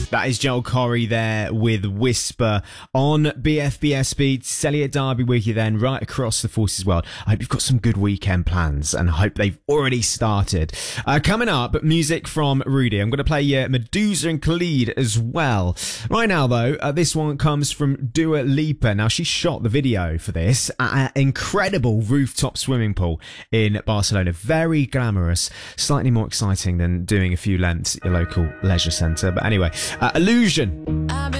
That is Joel Corry there with Whisper on BFBS Beats. Elliot Darby with you then, right across the Forces world. I hope you've got some good weekend plans and I hope they've already started. Coming up, music from Rudy. I'm going to play Medusa and Khalid as well. Right now, though, this one comes from Dua Lipa. Now, she shot the video for this at an incredible rooftop swimming pool in Barcelona. Very glamorous, slightly more exciting than doing a few lengths at your local leisure centre. But anyway, Illusion.